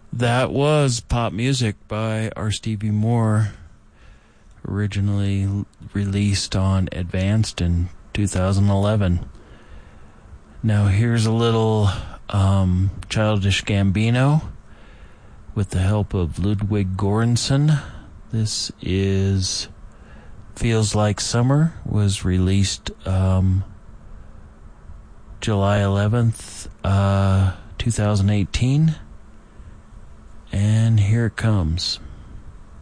That was Pop Music by R. Stevie Moore, originally released on Advanced in 2011. Now here's a little Childish Gambino with the help of Ludwig Göransson. This is Feels Like Summer, was released July 11th, 2018. And here it comes.